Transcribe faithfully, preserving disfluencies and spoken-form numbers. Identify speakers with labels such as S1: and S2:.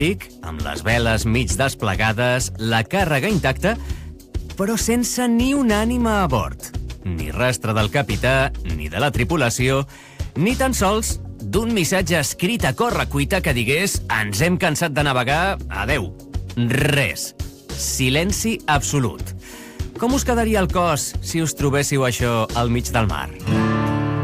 S1: amb les veles mig desplegades, la càrrega intacta, però sense ni una ànima a bord. Ni rastre del capità, ni de la tripulació, ni tan sols d'un missatge escrit a correcuita que digués «Ens hem cansat de navegar, adeu». Res. Silenci absolut. Com us quedaria el cos si us trobéssiu això al mig del mar?